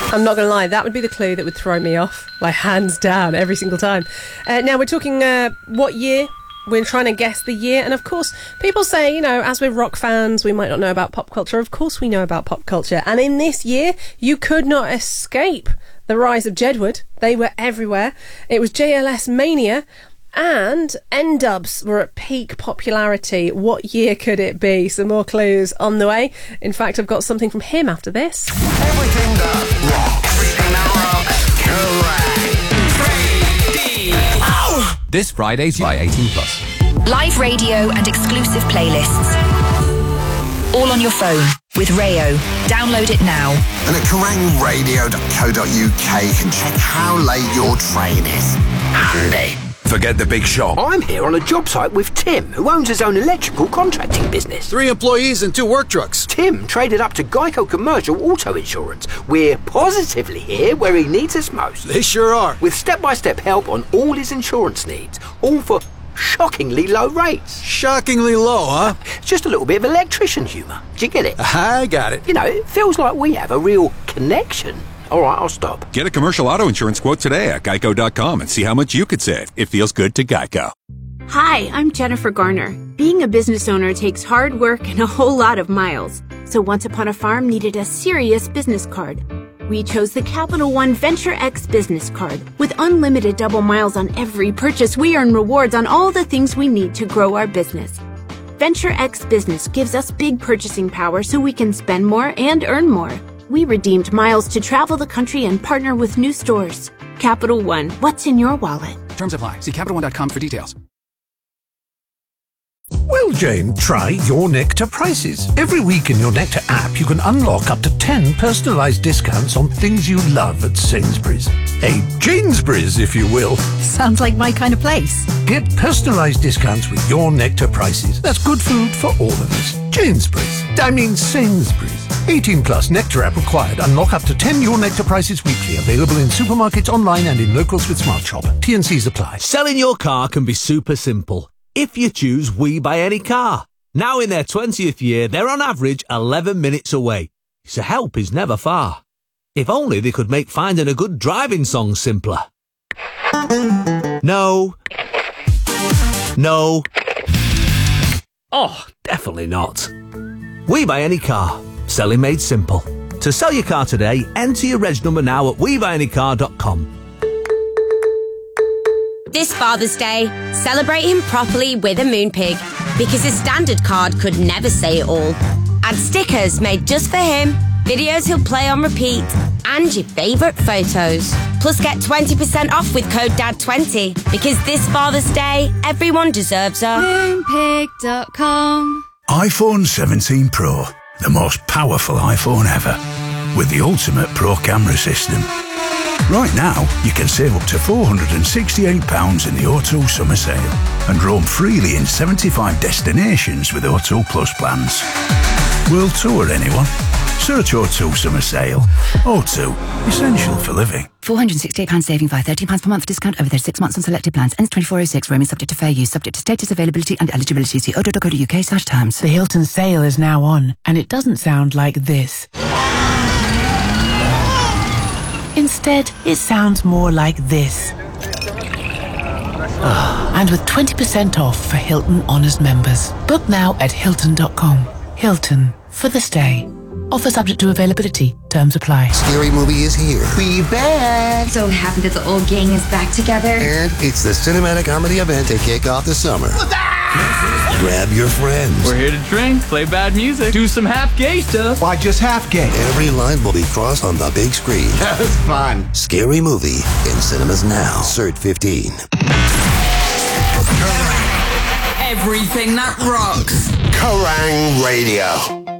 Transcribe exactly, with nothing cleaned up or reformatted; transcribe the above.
I'm not going to lie, that would be the clue that would throw me off, like hands down, every single time. Uh, now, we're talking uh, what year? We're trying to guess the year. And of course, people say, you know, as we're rock fans, we might not know about pop culture. Of course we know about pop culture. And in this year, you could not escape the rise of Jedward. They were everywhere. It was J L S Mania. And N-Dubs were at peak popularity. What year could it be? Some more clues on the way. In fact, I've got something from him after this. Everything that rocks. Everything that rocks. Correct. three D. Oh! This Friday's by eighteen plus. Live radio and exclusive playlists. All on your phone with Rayo. Download it now. And at kerrang radio dot co dot uk can check how late your train is. Handy. Forget the big shop. I'm here on a job site with Tim, who owns his own electrical contracting business. Three employees and two work trucks. Tim traded up to Geico Commercial Auto Insurance. We're positively here where he needs us most. They sure are. With step-by-step help on all his insurance needs, all for shockingly low rates. Shockingly low, huh? Just a little bit of electrician humour. Do you get it? I got it. You know, it feels like we have a real connection. All right, I'll stop. Get a commercial auto insurance quote today at geico dot com and see how much you could save. It feels good to Geico. Hi, I'm Jennifer Garner. Being a business owner takes hard work and a whole lot of miles. So Once Upon a Farm needed a serious business card. We chose the Capital One Venture X business card. With unlimited double miles on every purchase, we earn rewards on all the things we need to grow our business. Venture X Business gives us big purchasing power so we can spend more and earn more. We redeemed miles to travel the country and partner with new stores. Capital One, what's in your wallet? Terms apply. See capital one dot com for details. Well, Jane, try Your Nectar prices. Every week in Your Nectar app, you can unlock up to ten personalised discounts on things you love at Sainsbury's. A Janesbury's, if you will. Sounds like my kind of place. Get personalised discounts with Your Nectar prices. That's good food for all of us. Janesbury's. I mean Sainsbury's. eighteen plus Nectar app required. Unlock up to ten Your Nectar prices weekly. Available in supermarkets, online and in locals with Smart Shop. T and C's apply. Selling your car can be super simple if you choose We Buy Any Car. Now in their twentieth year, they're on average eleven minutes away. So help is never far. If only they could make finding a good driving song simpler. No. No. Oh, definitely not. We Buy Any Car. Selling made simple. To sell your car today, enter your reg number now at we buy any car dot com. This Father's Day, celebrate him properly with a Moonpig, because his standard card could never say it all. Add stickers made just for him, videos he'll play on repeat, and your favourite photos. Plus get twenty percent off with code D A D twenty, because this Father's Day, everyone deserves a Moonpig dot com. iPhone seventeen Pro, the most powerful iPhone ever, with the ultimate Pro camera system. Right now, you can save up to four hundred sixty-eight pounds in the O two summer sale and roam freely in seventy-five destinations with O two Plus plans. World tour, anyone? Search O two summer sale. O two, essential for living. four hundred sixty-eight pounds saving via thirteen pounds per month discount over thirty-six months on selected plans. Ends twenty-four oh six. Roaming subject to fair use. Subject to status, availability and eligibility. See odo dot co dot uk slash terms. The Hilton sale is now on, and it doesn't sound like this. Instead, it sounds more like this. And with twenty percent off for Hilton Honors members. Book now at hilton dot com. Hilton, for the stay. Offer subject to availability. Terms apply. Scary Movie is here. We back. So happy that the old gang is back together. And it's the cinematic comedy event to kick off the summer. Grab your friends. We're here to drink, play bad music, do some half gay stuff. Why just half gay? Every line will be crossed on the big screen. That was fun. Scary Movie in cinemas now. Cert fifteen. Everything that rocks. Kerrang Radio.